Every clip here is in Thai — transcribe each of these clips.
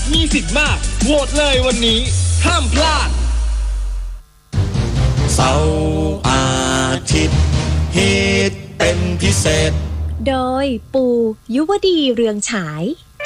มีสิทธิ์มากโหวตเลยวันนี้ห้ามพลาดเสาร์อาทิตย์ฮิตเป็นพิเศษโดยปูยุวดีเรืองฉาย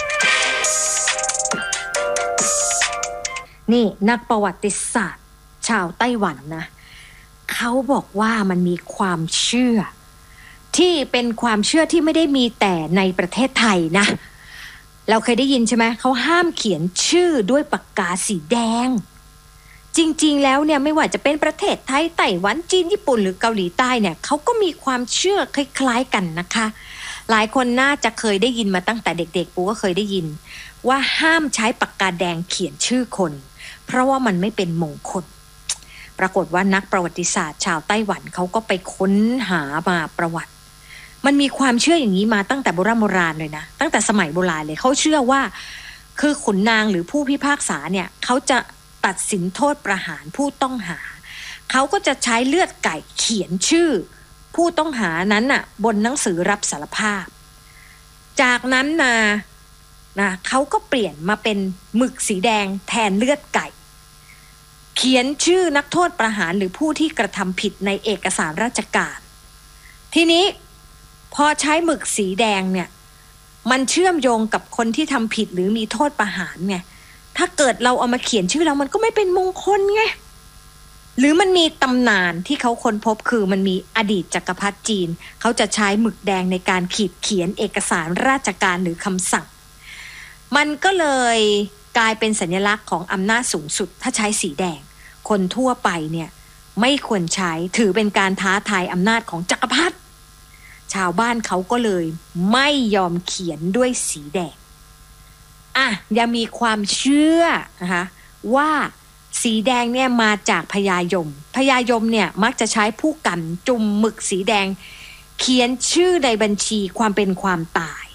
นี่นักประวัติศาสตร์ชาวไต้หวันนะเขาบอกว่ามันมีความเชื่อที่เป็นความเชื่อที่ไม่ได้มีแต่ในประเทศไทยนะเราเคยได้ยินใช่ไหมเขาห้ามเขียนชื่อด้วยปากกาสีแดงจริงๆแล้วเนี่ยไม่ว่าจะเป็นประเทศไทยไต้หวันจีนญี่ปุ่นหรือเกาหลีใต้เนี่ยเขาก็มีความเชื่อคล้ายๆกันนะคะหลายคนน่าจะเคยได้ยินมาตั้งแต่เด็กๆปูก็เคยได้ยินว่าห้ามใช้ปากกาแดงเขียนชื่อคนเพราะว่ามันไม่เป็นมงคลปรากฏว่านักประวัติศาสตร์ชาวไต้หวันเขาก็ไปค้นหามาประวัติมันมีความเชื่ออย่างนี้มาตั้งแต่โบราณเลยนะตั้งแต่สมัยโบราณเลยเขาเชื่อว่าคือขุนนางหรือผู้พิพากษาเนี่ยเขาจะตัดสินโทษประหารผู้ต้องหาเขาก็จะใช้เลือดไก่เขียนชื่อผู้ต้องหานั้นน่ะบนหนังสือรับสารภาพจากนั้นนะเขาก็เปลี่ยนมาเป็นหมึกสีแดงแทนเลือดไก่เขียนชื่อนักโทษประหารหรือผู้ที่กระทำผิดในเอกสารราชการทีนี้พอใช้หมึกสีแดงเนี่ยมันเชื่อมโยงกับคนที่ทำผิดหรือมีโทษประหารไงถ้าเกิดเราเอามาเขียนชื่อเรามันก็ไม่เป็นมงคลไงหรือมันมีตำนานที่เขาค้นพบคือมันมีอดีตจักรพรรดิจีนเขาจะใช้หมึกแดงในการขีดเขียนเอกสารราชการหรือคำสั่งมันก็เลยกลายเป็นสัญลักษณ์ของอำนาจสูงสุดถ้าใช้สีแดงคนทั่วไปเนี่ยไม่ควรใช้ถือเป็นการท้าทายอำนาจของจักรพรรดิชาวบ้านเขาก็เลยไม่ยอมเขียนด้วยสีแดงยังมีความเชื่อนะคะว่าสีแดงเนี่ยมาจากพญายมเนี่ยมักจะใช้ผู้กันจุ่มหมึกสีแดงเขียนชื่อในบัญชีความเป็นความตาย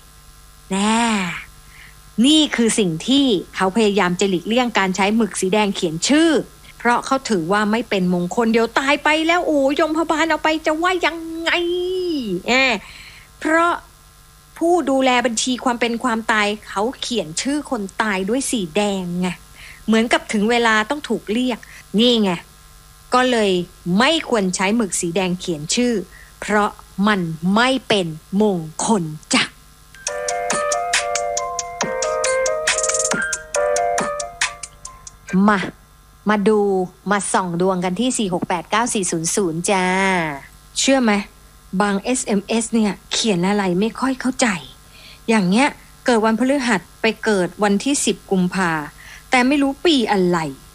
นี่คือสิ่งที่เขาพยายามจะหลีกเลี่ยงการใช้หมึกสีแดงเขียนชื่อเพราะเขาถือว่าไม่เป็นมงคลเดี๋ยวตายไปแล้วโอ้ยมพบาลเอาไปจะว่ายังไงเพราะผู้ดูแลบัญชีความเป็นความตายเขาเขียนชื่อคนตายด้วยสีแดงไงเหมือนกับถึงเวลาต้องถูกเรียกนี่ไงก็เลยไม่ควรใช้หมึกสีแดงเขียนชื่อเพราะมันไม่เป็นมงคลจ้ะมาดูมาส่องดวงกันที่4689400จ้าเชื่อไหมบาง SMS เนี่ยเขียนอะไรไม่ค่อยเข้าใจอย่างเงี้ยเกิดวันพฤหัสไปเกิดวันที่10 กุมภาแต่ไม่รู้ปีอะไร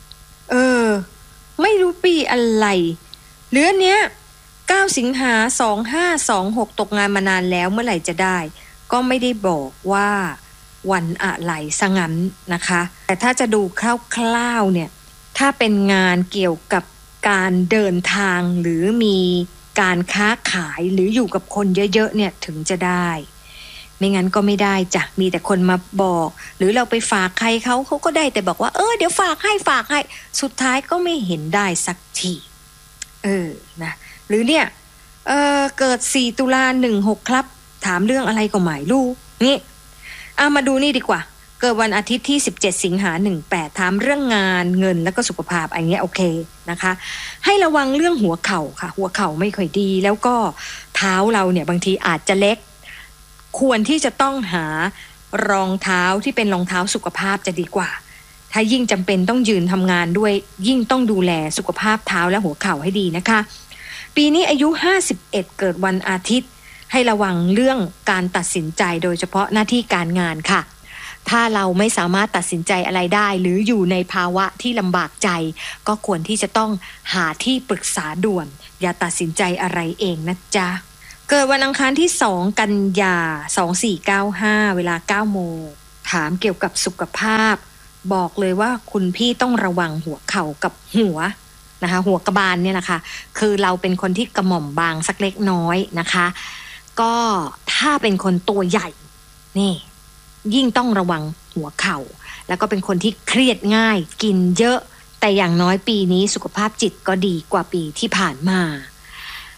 ไม่รู้ปีอะไรหรือเนี้ย9 สิงหา2526ตกงานมานานแล้วเมื่อไหร่จะได้ก็ไม่ได้บอกว่าวันอะไรซะงั้นนะคะแต่ถ้าจะดูคร่าวๆเนี่ยถ้าเป็นงานเกี่ยวกับการเดินทางหรือมีการค้าขายหรืออยู่กับคนเยอะๆเนี่ยถึงจะได้ไม่งั้นก็ไม่ได้จ้ะมีแต่คนมาบอกหรือเราไปฝากใครเขาก็ได้แต่บอกว่าเดี๋ยวฝากให้สุดท้ายก็ไม่เห็นได้สักทีนะหรือเนี่ยเกิด4 ตุลา16ครับถามเรื่องอะไรก็ไม่รู้นี่มาดูนี่ดีกว่าเกิดวันอาทิตย์ที่17 สิงหา18ถามเรื่องงานเงินแล้วก็สุขภาพอะไรเงี้ยโอเคนะคะให้ระวังเรื่องหัวเข่าค่ะหัวเข่าไม่ค่อยดีแล้วก็เท้าเราเนี่ยบางทีอาจจะเล็กควรที่จะต้องหารองเท้าที่เป็นรองเท้าสุขภาพจะดีกว่าถ้ายิ่งจำเป็นต้องยืนทำงานด้วยยิ่งต้องดูแลสุขภาพเท้าและหัวเข่าให้ดีนะคะปีนี้อายุ51เกิดวันอาทิตย์ให้ระวังเรื่องการตัดสินใจโดยเฉพาะหน้าที่การงานค่ะถ้าเราไม่สามารถตัดสินใจอะไรได้หรืออยู่ในภาวะที่ลำบากใจก็ควรที่จะต้องหาที่ปรึกษาด่วนอย่าตัดสินใจอะไรเองนะจ๊ะเกิดวันอังคารที่2 กันยา2495เวลา 9 โมงถามเกี่ยวกับสุขภาพบอกเลยว่าคุณพี่ต้องระวังหัวเข่ากับหัวนะคะหัวกระบาลเนี่ยนะคะคือเราเป็นคนที่กระหม่อมบางสักเล็กน้อยนะคะก็ถ้าเป็นคนตัวใหญ่นี่ยิ่งต้องระวังหัวเข่าแล้วก็เป็นคนที่เครียดง่ายกินเยอะแต่อย่างน้อยปีนี้สุขภาพจิตก็ดีกว่าปีที่ผ่านมา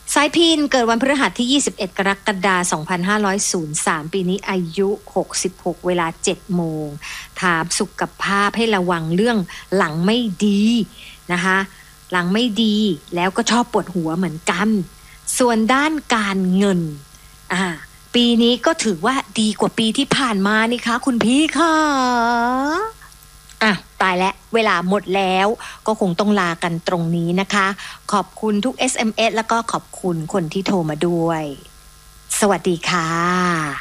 สายพินเกิดวันพฤหัสที่21กรกฎาคม2503ปีนี้อายุ66เวลา 7 โมงถามสุขภาพให้ระวังเรื่องหลังไม่ดีนะคะหลังไม่ดีแล้วก็ชอบปวดหัวเหมือนกันส่วนด้านการเงินปีนี้ก็ถือว่าดีกว่าปีที่ผ่านมานี่คะคุณพี่ค่ะตายแล้วเวลาหมดแล้วก็คงต้องลากันตรงนี้นะคะขอบคุณทุก SMS แล้วก็ขอบคุณคนที่โทรมาด้วยสวัสดีค่ะ